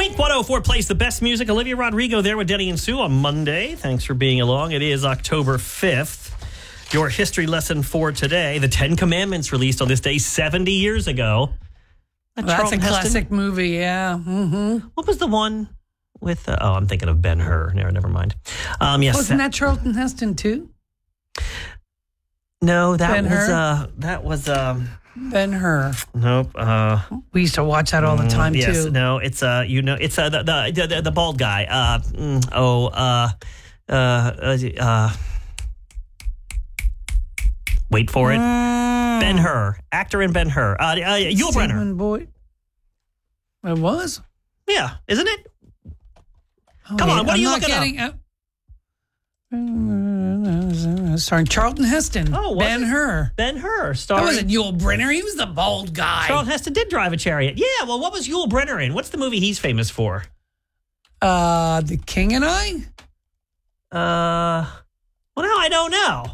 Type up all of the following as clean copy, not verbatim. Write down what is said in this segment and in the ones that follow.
Blink 104 plays the best music. Olivia Rodrigo there with Denny and Sue on Monday. Thanks for being along. It is October 5th. Your history lesson for today, the Ten Commandments released on this day 70 years ago. That's a classic movie, yeah. Mm-hmm. What was the one with, I'm thinking of Ben-Hur. Never mind. Yes. Wasn't that Charlton Heston too? No, Ben-Hur? that was Ben-Hur. Nope. We used to watch that all the time too. Yes, no, it's the bald guy. Wait for it. Ben-Hur, actor in Ben-Hur. Yul Brynner. Boy. It was? Yeah, isn't it? Come on, what are you looking up? Starring Charlton Heston. Oh, Ben-Hur. Ben-Hur. That wasn't Yul Brynner. He was the bald guy. Charlton Heston did drive a chariot. Yeah, well, what was Yul Brynner in? What's the movie he's famous for? The King and I? Well, now I don't know.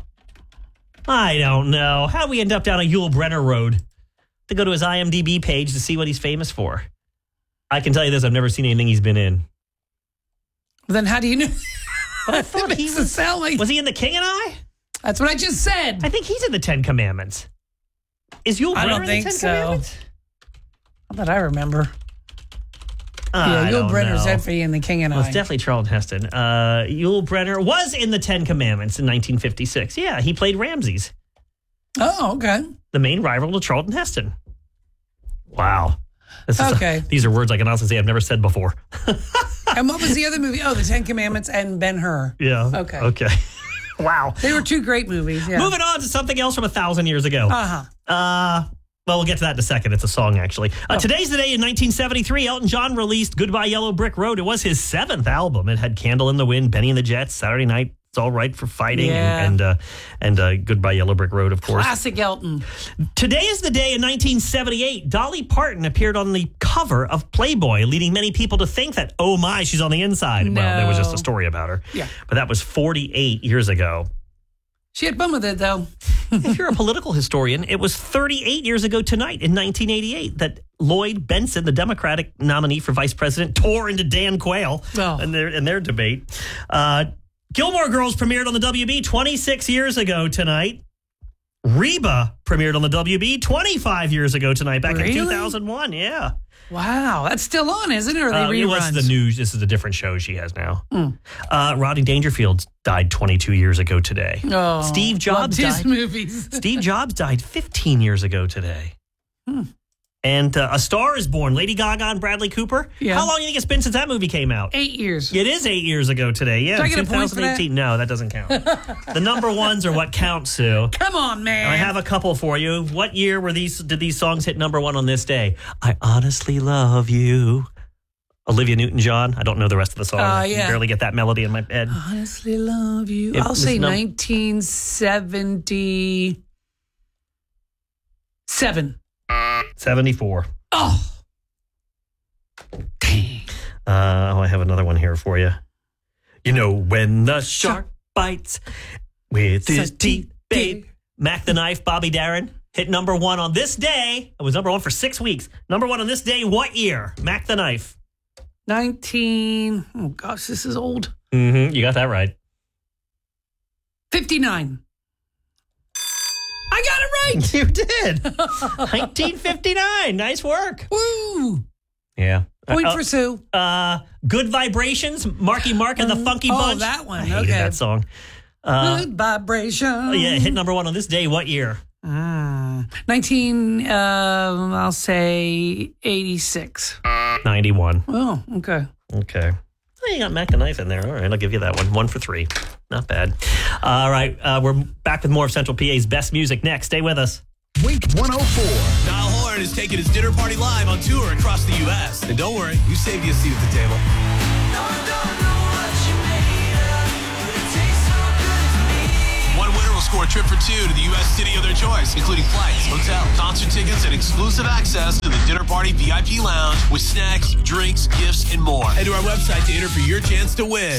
How do we end up down a Yul Brynner road? To go to his IMDb page to see what he's famous for. I can tell you this, I've never seen anything he's been in. Then how do you know? But I thought he was. Sound like, was he in The King and I? That's what I just said. I think he's in the Ten Commandments. Is Yul Brynner I don't in think the Ten so. Commandments? Not that I remember. Yul Brynner's definitely in The King and I. Well, it's definitely Charlton Heston. Yul Brynner was in the Ten Commandments in 1956. Yeah, he played Ramses. Oh, okay. The main rival to Charlton Heston. Wow. These are words I can honestly say I've never said before. And what was the other movie? Oh, The Ten Commandments and Ben-Hur. Yeah. Okay. Wow. They were two great movies, yeah. Moving on to something else from 1,000 years ago. Well, we'll get to that in a second. It's a song, actually. Today's the day in 1973. Elton John released Goodbye Yellow Brick Road. It was his 7th album. It had Candle in the Wind, Benny and the Jets, Saturday Night, It's All Right for Fighting, and Goodbye Yellow Brick Road, of course. Classic Elton. Today is the day in 1978. Dolly Parton appeared on the cover of Playboy, leading many people to think that, oh my, she's on the inside. No. Well, there was just a story about her. Yeah. But that was 48 years ago. She had fun with it, though. If you're a political historian, it was 38 years ago tonight in 1988 that Lloyd Benson, the Democratic nominee for vice president, tore into Dan Quayle in their debate. Gilmore Girls premiered on the WB 26 years ago tonight. Reba premiered on the WB 25 years ago tonight, back in 2001. Yeah. Wow, that's still on, isn't it? Or are they reruns? The news. This is a different show she has now. Rodney Dangerfield died 22 years ago today. Oh, Steve Jobs died. Movies. Steve Jobs died 15 years ago today. And A Star is Born. Lady Gaga and Bradley Cooper. Yeah. How long do you think it's been since that movie came out? 8 years. It is 8 years ago today. Yeah, Do I get a point for that? 2018. No, that doesn't count. The number ones are what counts, Sue. Come on, man. I have a couple for you. What year did these songs hit number one on this day? I Honestly Love You. Olivia Newton-John. I don't know the rest of the song. I can barely get that melody in my head. Honestly Love You. I'll say 1977. 74. Oh. Dang. I have another one here for you. You know when the shark bites with his teeth, babe. Mac the Knife, Bobby Darin. Hit number one on this day. It was number one for 6 weeks. Number one on this day, what year? Mac the Knife. Oh, gosh, this is old. You got that right. 59. I got it right. You did. 1959. Nice work. Woo. Yeah. Point for Sue. Good Vibrations, Marky Mark and the Funky Bunch. Oh, that one. I hated that song. Good Vibration. Yeah, hit number one on this day. What year? I'll say 86. 91. Oh, okay. Okay. Oh, you got Mac the Knife in there. All right, I'll give you that one. 1 for 3. Not bad. All right, we're back with more of Central PA's best music next. Stay with us. Wink 104. Niall Horan is taking his dinner party live on tour across the U.S. And don't worry, you saved you a seat at the table. One winner will score a trip for two to the U.S. city of their choice, including flights, hotel, concert tickets, and exclusive access to the dinner party VIP lounge with snacks, drinks, gifts, and more. Head to our website to enter for your chance to win.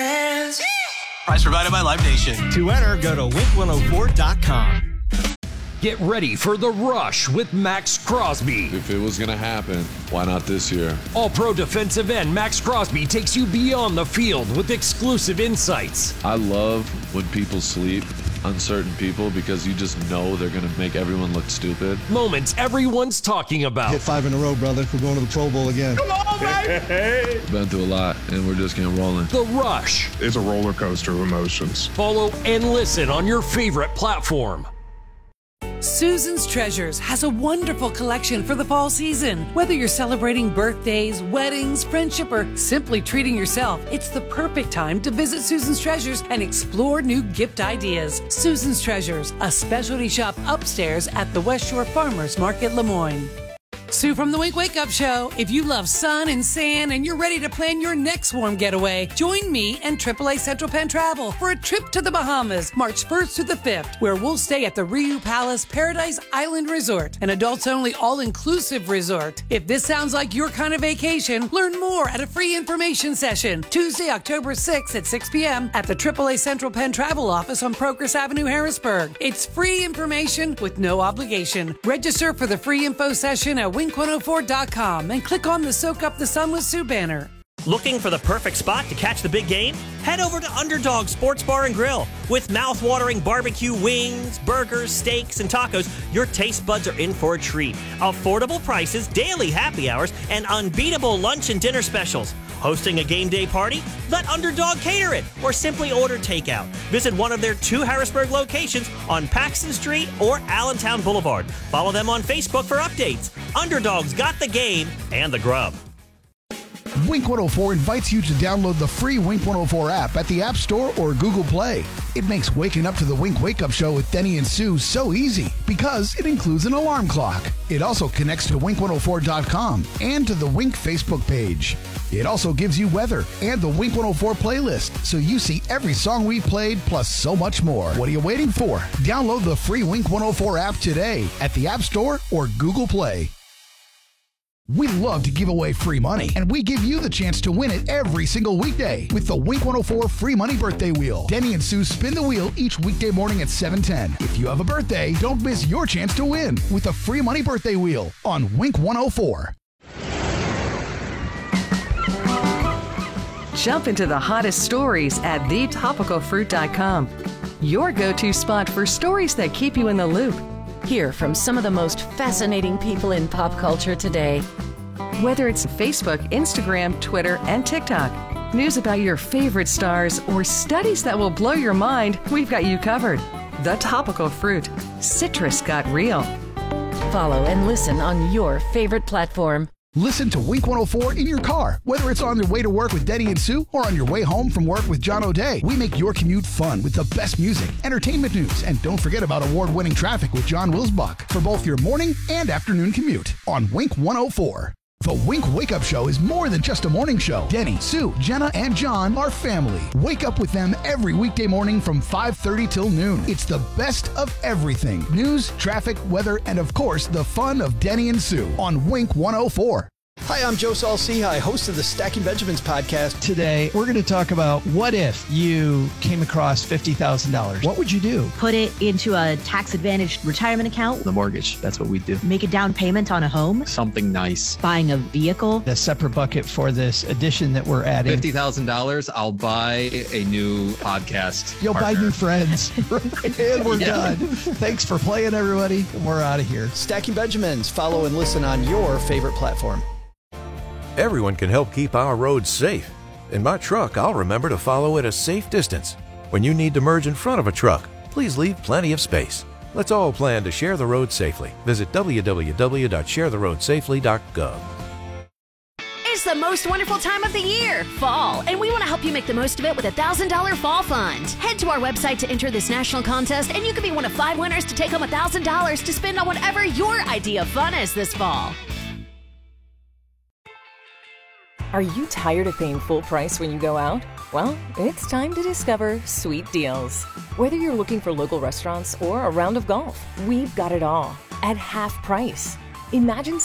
Prize provided by Live Nation. To enter, go to wink104.com. Get ready for The Rush with Max Crosby. If it was going to happen, why not this year? All-pro defensive end Max Crosby takes you beyond the field with exclusive insights. I love when people sleep, uncertain people, because you just know they're going to make everyone look stupid. Moments everyone's talking about. Hit 5 in a row, brother. We're going to the Pro Bowl again. Come on, baby! Been through a lot, and we're just getting rolling. The Rush. It's a roller coaster of emotions. Follow and listen on your favorite platform. Susan's Treasures has a wonderful collection for the fall season. Whether you're celebrating birthdays, weddings, friendship, or simply treating yourself, it's the perfect time to visit Susan's Treasures and explore new gift ideas. Susan's Treasures, a specialty shop upstairs at the West Shore Farmers Market, Lemoyne. Sue from the Wink Wake Up Show. If you love sun and sand and you're ready to plan your next warm getaway, join me and AAA Central Penn Travel for a trip to the Bahamas, March 1st to the 5th, where we'll stay at the Riu Palace Paradise Island Resort, an adults-only all-inclusive resort. If this sounds like your kind of vacation, learn more at a free information session, Tuesday, October 6th at 6 p.m. at the AAA Central Penn Travel office on Progress Avenue, Harrisburg. It's free information with no obligation. Register for the free info session at Wink104.com and click on the Soak Up the Sun with Sue banner. Looking for the perfect spot to catch the big game? Head over to Underdog Sports Bar and Grill. With mouth-watering barbecue wings, burgers, steaks, and tacos, your taste buds are in for a treat. Affordable prices, daily happy hours, and unbeatable lunch and dinner specials. Hosting a game day party? Let Underdog cater it, or simply order takeout. Visit one of their 2 Harrisburg locations on Paxton Street or Allentown Boulevard. Follow them on Facebook for updates. Underdog's got the game and the grub. Wink 104 invites you to download the free Wink 104 app at the App Store or Google Play. It makes waking up to the Wink Wake Up Show with Denny and Sue so easy because it includes an alarm clock. It also connects to Wink104.com and to the Wink Facebook page. It also gives you weather and the Wink 104 playlist, so you see every song we've played plus so much more. What are you waiting for? Download the free Wink 104 app today at the App Store or Google Play. We love to give away free money, and we give you the chance to win it every single weekday with the Wink 104 Free Money Birthday Wheel. Denny and Sue spin the wheel each weekday morning at 7:10. If you have a birthday, don't miss your chance to win with the Free Money Birthday Wheel on Wink 104. Jump into the hottest stories at thetopicalfruit.com. Your go-to spot for stories that keep you in the loop. Hear from some of the most fascinating people in pop culture today. Whether it's Facebook, Instagram, Twitter, and TikTok, news about your favorite stars, or studies that will blow your mind, we've got you covered. The Topical Fruit. Citrus got real. Follow and listen on your favorite platform. Listen to Wink 104 in your car, whether it's on your way to work with Denny and Sue or on your way home from work with John O'Day. We make your commute fun with the best music, entertainment news, and don't forget about award-winning traffic with John Wilsbach for both your morning and afternoon commute on Wink 104. The Wink Wake Up Show is more than just a morning show. Denny, Sue, Jenna, and John are family. Wake up with them every weekday morning from 5:30 till noon. It's the best of everything. News, traffic, weather, and of course, the fun of Denny and Sue on Wink 104. Hi, I'm Joe Saul-Sehy, host of the Stacking Benjamins podcast. Today, we're going to talk about what if you came across $50,000. What would you do? Put it into a tax-advantaged retirement account. The mortgage, that's what we do. Make a down payment on a home. Something nice. Buying a vehicle. A separate bucket for this addition that we're adding. $50,000, I'll buy a new podcast. You'll partner. buy new friends. And we're done. Thanks for playing, everybody. We're out of here. Stacking Benjamins. Follow and listen on your favorite platform. Everyone can help keep our roads safe. In my truck, I'll remember to follow at a safe distance. When you need to merge in front of a truck, please leave plenty of space. Let's all plan to share the road safely. Visit www.sharetheroadsafely.gov. It's the most wonderful time of the year, fall, and we want to help you make the most of it with a $1,000 fall fund. Head to our website to enter this national contest, and you can be one of 5 winners to take home $1,000 to spend on whatever your idea of fun is this fall. Are you tired of paying full price when you go out? Well, it's time to discover Sweet Deals. Whether you're looking for local restaurants or a round of golf, we've got it all at half price. Imagine